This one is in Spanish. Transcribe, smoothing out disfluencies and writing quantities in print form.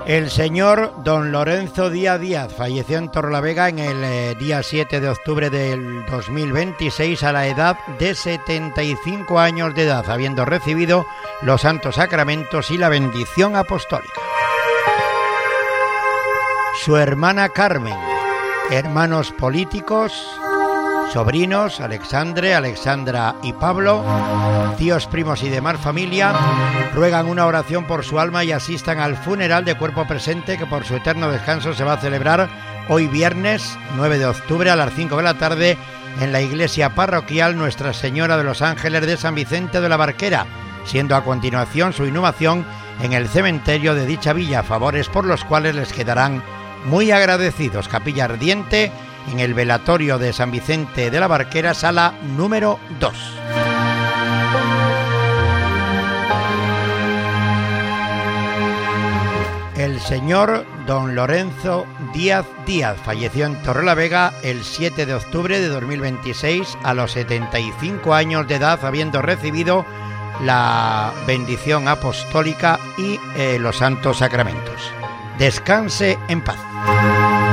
El señor don Lorenzo Díaz Díaz falleció en Torrelavega en el día 7 de octubre del 2026 a la edad de 75 años de edad, habiendo recibido los santos sacramentos y la bendición apostólica. Su hermana Carmen, hermanos políticos, sobrinos Alexandre, Alexandra y Pablo, tíos, primos y demás familia, ruegan una oración por su alma y asistan al funeral de cuerpo presente que por su eterno descanso se va a celebrar hoy viernes 9 de octubre a las 5 de la tarde en la iglesia parroquial Nuestra Señora de los Ángeles de San Vicente de la Barquera, siendo a continuación su inhumación en el cementerio de dicha villa, favores por los cuales les quedarán muy agradecidos. Capilla ardiente en el velatorio de San Vicente de la Barquera, sala número 2. El señor don Lorenzo Díaz Díaz falleció en Torrelavega el 7 de octubre de 2026 a los 75 años de edad, habiendo recibido la bendición apostólica y los santos sacramentos. Descanse en paz.